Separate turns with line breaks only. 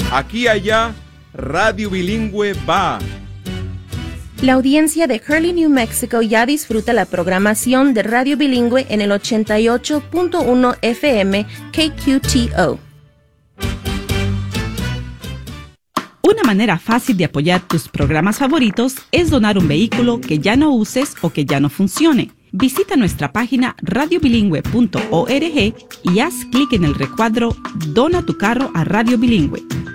Aquí y allá, Radio Bilingüe va.
La audiencia de Hurley, New Mexico ya disfruta la programación de Radio Bilingüe en el 88.1 FM KQTO.
Una manera fácil de apoyar tus programas favoritos es donar un vehículo que ya no uses o que ya no funcione. Visita nuestra página radiobilingüe.org y haz clic en el recuadro Dona tu carro a Radio Bilingüe.